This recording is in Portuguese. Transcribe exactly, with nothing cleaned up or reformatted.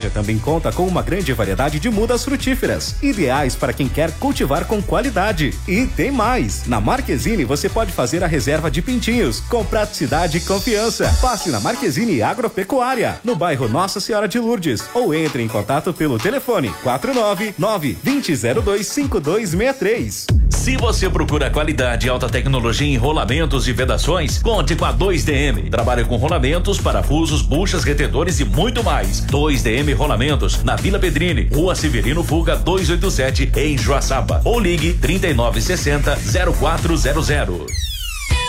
loja também conta com uma grande variedade de mudas frutíferas, ideais para quem quer cultivar com qualidade. E tem mais! Na Marquezine você pode fazer a reserva de pintinhos com praticidade e confiança. Passe na Marquezine Agropecuária, no bairro Nossa Senhora de Lourdes, ou entre em contato pelo telefone quatro nove nove, dois zero dois, cinco dois seis três. Se você procura qualidade e alta tecnologia em rolamentos e vedações, conte com a dois D M. Trabalha com rolamentos, parafusos, buchas, retentores e muito mais. dois D M Rolamentos, na Vila Pedrini, Rua Severino Fuga duzentos e oitenta e sete, em Joaçaba. Ou ligue trinta e nove sessenta, zero quatro zero zero.